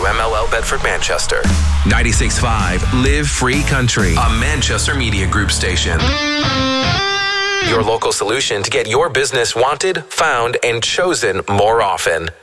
WMLL Bedford Manchester. 96.5 Live Free Country, A Manchester Media Group station. Your local solution to get your business wanted, found, and chosen more often.